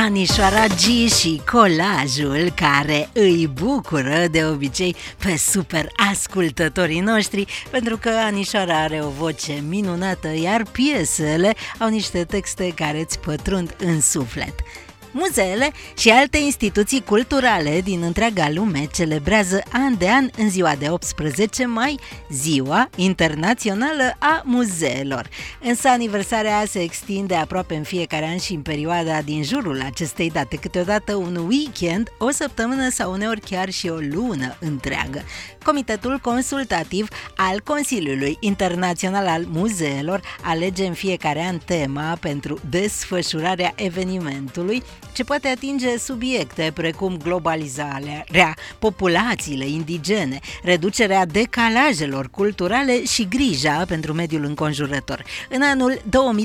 Anișoara G și colajul care îi bucură de obicei pe super ascultătorii noștri, pentru că Anișoara are o voce minunată, iar piesele au niște texte care îți pătrund în suflet. Muzeele și alte instituții culturale din întreaga lume celebrează an de an în ziua de 18 mai Ziua Internațională a Muzeelor. Însă aniversarea se extinde aproape în fiecare an și în perioada din jurul acestei date, câteodată un weekend, o săptămână sau uneori chiar și o lună întreagă. Comitetul Consultativ al Consiliului Internațional al Muzeelor alege în fiecare an tema pentru desfășurarea evenimentului, ce poate atinge subiecte precum globalizarea, populațiile indigene, reducerea decalajelor culturale și grija pentru mediul înconjurător. În anul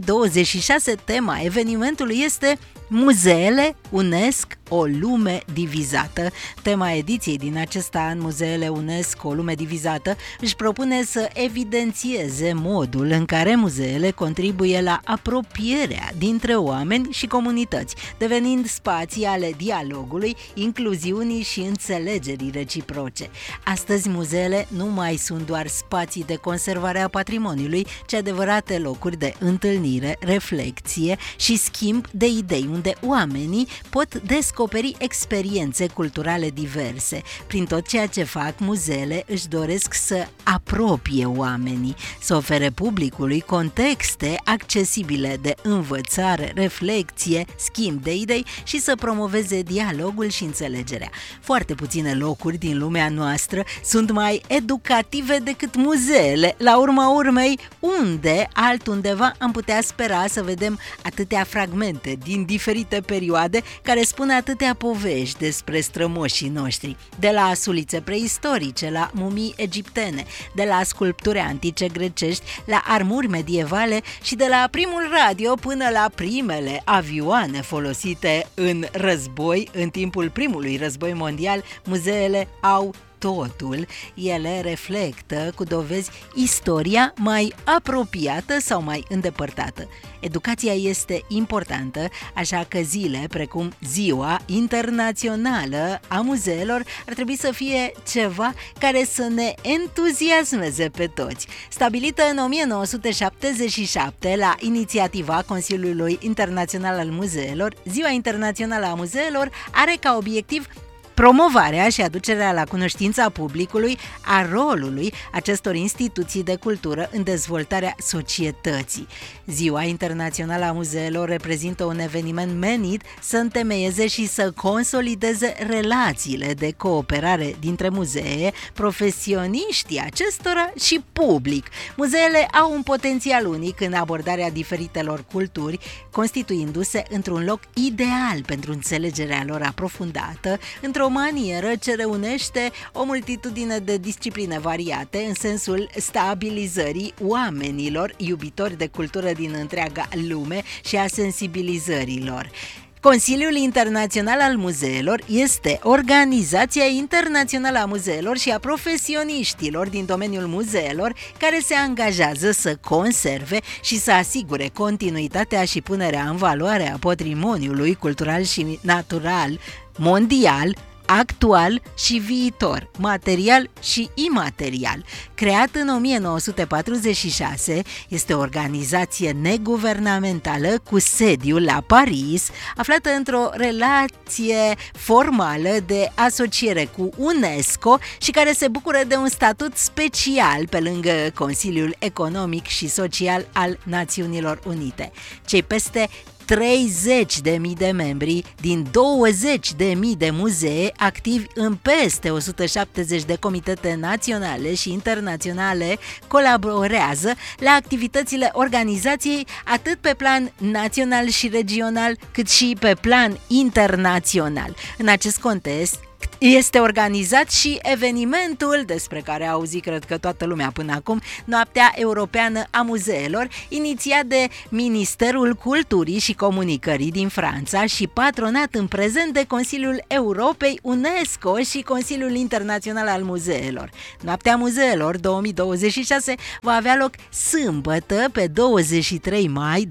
2026, tema evenimentului este Muzeele UNESCO, o lume divizată. Tema ediției din acest an, Muzeele UNESCO, o lume divizată, își propune să evidențieze modul în care muzeele contribuie la apropierea dintre oameni și comunități, devenind spații ale dialogului, incluziunii și înțelegerii reciproce. Astăzi, muzeele nu mai sunt doar spații de conservare a patrimoniului, ci adevărate locuri de întâlnire, reflecție și schimb de idei, unde oamenii pot descoperi experiențe culturale diverse. Prin tot ceea ce fac, muzeele își doresc să apropie oamenii, să ofere publicului contexte accesibile de învățare, reflecție, schimb de idei și să promoveze dialogul și înțelegerea. Foarte puține locuri din lumea noastră sunt mai educative decât muzeele. La urma urmei, unde altundeva am putea spera să vedem atâtea fragmente din diferite perioade care spun atâtea povești despre strămoșii noștri, de la sulițe preistorice, la mumii egiptene, de la sculpturi antice grecești, la armuri medievale și de la primul radio până la primele avioane folosite în război. În timpul primului război mondial, muzeele au totul. Ele reflectă cu dovezi istoria mai apropiată sau mai îndepărtată. Educația este importantă, așa că zile precum Ziua Internațională a Muzeelor ar trebui să fie ceva care să ne entuziasmeze pe toți. Stabilită în 1977 la inițiativa Consiliului Internațional al Muzeelor, Ziua Internațională a Muzeelor are ca obiectiv promovarea și aducerea la cunoștința publicului a rolului acestor instituții de cultură în dezvoltarea societății. Ziua Internațională a Muzeelor reprezintă un eveniment menit să întemeieze și să consolideze relațiile de cooperare dintre muzee, profesioniștii acestora și public. Muzeele au un potențial unic în abordarea diferitelor culturi, constituindu-se într-un loc ideal pentru înțelegerea lor aprofundată, într-o manieră ce reunește o multitudine de discipline variate în sensul stabilizării oamenilor iubitori de cultură din întreaga lume și a sensibilizărilor. Consiliul Internațional al Muzeelor este organizația internațională a muzeelor și a profesioniștilor din domeniul muzeelor care se angajează să conserve și să asigure continuitatea și punerea în valoare a patrimoniului cultural și natural mondial, actual și viitor, material și imaterial. Creat în 1946, este o organizație neguvernamentală cu sediul la Paris, aflată într-o relație formală de asociere cu UNESCO și care se bucură de un statut special pe lângă Consiliul Economic și Social al Națiunilor Unite. Cei peste 30.000 de membri din 20.000 de muzee activi în peste 170 de comitete naționale și internaționale colaborează la activitățile organizației atât pe plan național și regional cât și pe plan internațional. În acest context, Este organizat și evenimentul despre care a auzit cred că toată lumea până acum, Noaptea Europeană a Muzeelor, inițiat de Ministerul Culturii și Comunicării din Franța și patronat în prezent de Consiliul Europei, UNESCO și Consiliul Internațional al Muzeelor. Noaptea Muzeelor 2026 va avea loc sâmbătă pe 23 mai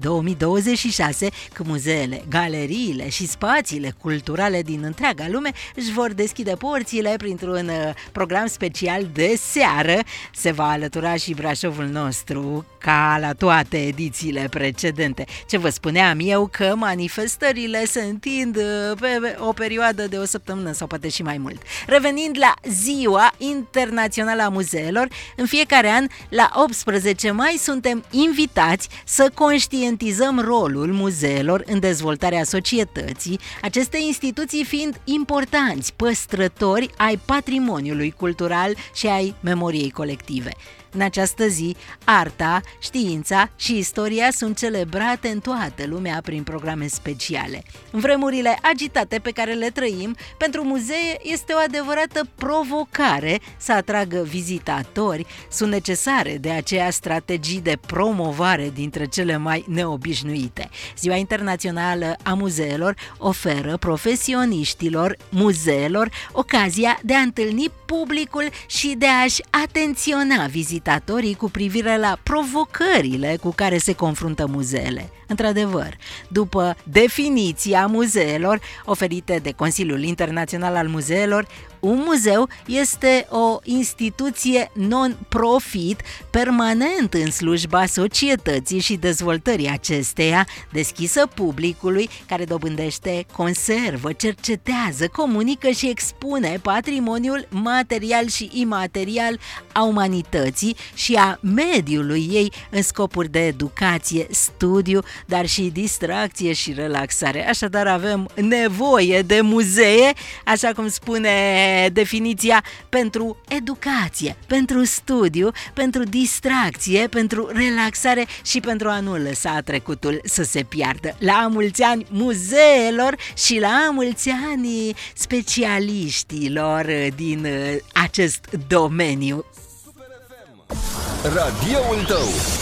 2026, când muzeele, galeriile și spațiile culturale din întreaga lume își vor deschide porțile printr-un program special de seară. Se va alătura și Brașovul nostru, ca la toate edițiile precedente. Ce vă spuneam eu, că manifestările se întind pe o perioadă de o săptămână sau poate și mai mult. Revenind la Ziua Internațională a Muzeelor, în fiecare an, la 18 mai, suntem invitați să conștientizăm rolul muzeelor în dezvoltarea societății, aceste instituții fiind importanți păstrători ai patrimoniului cultural și ai memoriei colective. În această zi, arta, știința și istoria sunt celebrate în toată lumea prin programe speciale. În vremurile agitate pe care le trăim, pentru muzee este o adevărată provocare să atragă vizitatori. Sunt necesare de aceea strategii de promovare dintre cele mai neobișnuite. Ziua Internațională a Muzeelor oferă profesioniștilor muzeelor ocazia de a întâlni publicul și de a-și atenționa vizitatorii cu privire la provocările cu care se confruntă muzeele. Într-adevăr, după definiția muzeelor oferite de Consiliul Internațional al Muzeelor, un muzeu este o instituție non-profit permanent în slujba societății și dezvoltării acesteia, deschisă publicului, care dobândește, conservă, cercetează, comunică și expune patrimoniul material și imaterial a umanității și a mediului ei în scopuri de educație, studiu, dar și distracție și relaxare. Așadar avem nevoie de muzee, așa cum spune definiția, pentru educație, pentru studiu, pentru distracție, pentru relaxare și pentru a nu lăsa trecutul să se piardă. La mulți ani muzeelor și la mulți ani specialiștilor din acest domeniu. Radioul tău.